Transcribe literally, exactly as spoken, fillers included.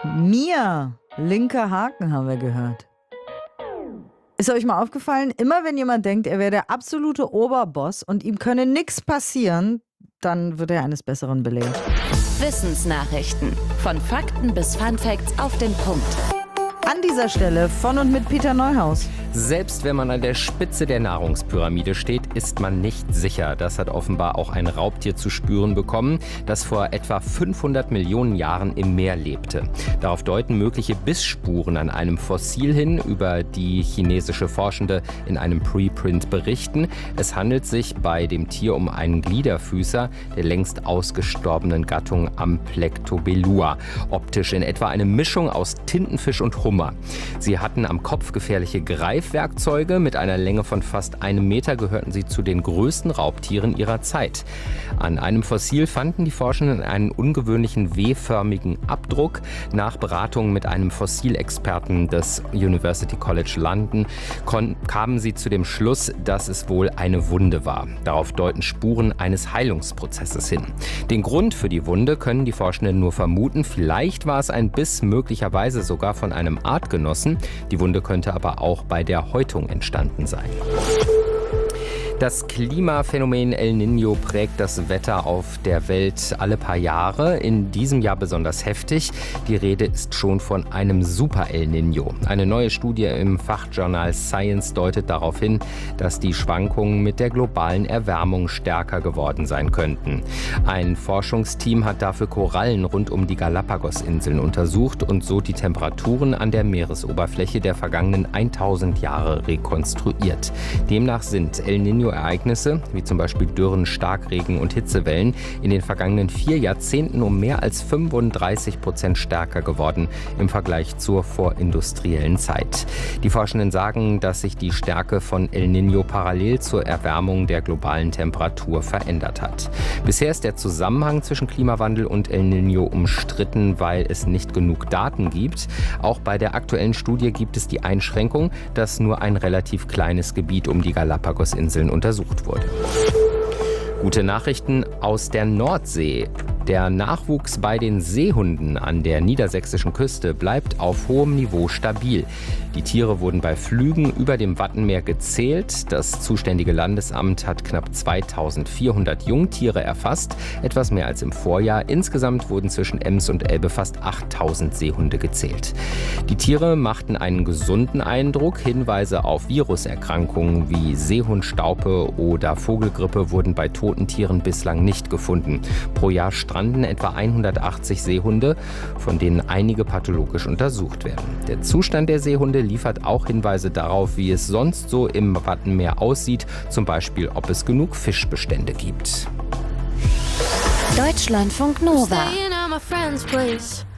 Mir, linker Haken, haben wir gehört. Ist euch mal aufgefallen, immer wenn jemand denkt, er wäre der absolute Oberboss und ihm könne nichts passieren, dann wird er eines Besseren belehrt. Wissensnachrichten. Von Fakten bis Funfacts auf den Punkt. An dieser Stelle von und mit Peter Neuhaus. Selbst wenn man an der Spitze der Nahrungspyramide steht, ist man nicht sicher. Das hat offenbar auch ein Raubtier zu spüren bekommen, das vor etwa fünfhundert Millionen Jahren im Meer lebte. Darauf deuten mögliche Bissspuren an einem Fossil hin, über die chinesische Forschende in einem Preprint berichten. Es handelt sich bei dem Tier um einen Gliederfüßer der längst ausgestorbenen Gattung Amplectobelua. Optisch in etwa eine Mischung aus Tintenfisch und Hummer. Sie hatten am Kopf gefährliche Greifwerkzeuge. Mit einer Länge von fast einem Meter gehörten sie zu den größten Raubtieren ihrer Zeit. An einem Fossil fanden die Forschenden einen ungewöhnlichen W-förmigen Abdruck. Nach Beratungen mit einem Fossilexperten des University College London kon- kamen sie zu dem Schluss, dass es wohl eine Wunde war. Darauf deuten Spuren eines Heilungsprozesses hin. Den Grund für die Wunde können die Forschenden nur vermuten. Vielleicht war es ein Biss, möglicherweise sogar von einem Artgenossen. Die Wunde könnte aber auch bei der Häutung entstanden sein. Das Klimaphänomen El Niño prägt das Wetter auf der Welt alle paar Jahre. In diesem Jahr besonders heftig. Die Rede ist schon von einem Super El Niño. Eine neue Studie im Fachjournal Science deutet darauf hin, dass die Schwankungen mit der globalen Erwärmung stärker geworden sein könnten. Ein Forschungsteam hat dafür Korallen rund um die Galapagos-Inseln untersucht und so die Temperaturen an der Meeresoberfläche der vergangenen tausend Jahre rekonstruiert. Demnach sind El Niño Ereignisse, wie zum Beispiel Dürren, Starkregen und Hitzewellen, in den vergangenen vier Jahrzehnten um mehr als fünfunddreißig Prozent stärker geworden im Vergleich zur vorindustriellen Zeit. Die Forschenden sagen, dass sich die Stärke von El Niño parallel zur Erwärmung der globalen Temperatur verändert hat. Bisher ist der Zusammenhang zwischen Klimawandel und El Niño umstritten, weil es nicht genug Daten gibt. Auch bei der aktuellen Studie gibt es die Einschränkung, dass nur ein relativ kleines Gebiet um die Galapagos-Inseln untersucht wurde. Gute Nachrichten aus der Nordsee. Der Nachwuchs bei den Seehunden an der niedersächsischen Küste bleibt auf hohem Niveau stabil. Die Tiere wurden bei Flügen über dem Wattenmeer gezählt. Das zuständige Landesamt hat knapp zweitausendvierhundert Jungtiere erfasst, etwas mehr als im Vorjahr. Insgesamt wurden zwischen Ems und Elbe fast achttausend Seehunde gezählt. Die Tiere machten einen gesunden Eindruck. Hinweise auf Viruserkrankungen wie Seehundstaupe oder Vogelgrippe wurden bei toten Tieren bislang nicht gefunden. Pro Jahr stranden etwa hundertachtzig Seehunde, von denen einige pathologisch untersucht werden. Der Zustand der Seehunde liefert auch Hinweise darauf, wie es sonst so im Wattenmeer aussieht, zum Beispiel, ob es genug Fischbestände gibt. Deutschlandfunk Nova.